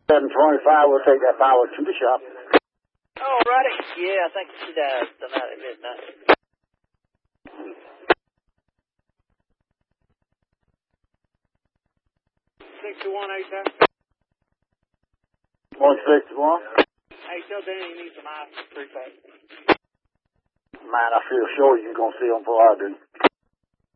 725, we'll take that power to the shop. Alrighty. Yeah, I think she dies tonight at midnight. 6187. 161. Hey, tell Danny he needs some ice, 3 pack. Man, I feel sure you're going to see him before I do.